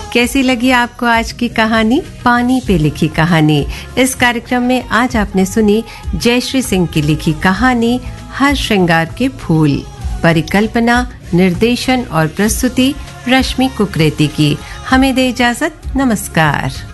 कैसी लगी आपको आज की कहानी, पानी पे लिखी कहानी? इस कार्यक्रम में आज आपने सुनी जयश्री सिंह की लिखी कहानी हर श्रृंगार के फूल। परिकल्पना, निर्देशन और प्रस्तुति रश्मि कुकरेती की। हमें दे इजाजत, नमस्कार।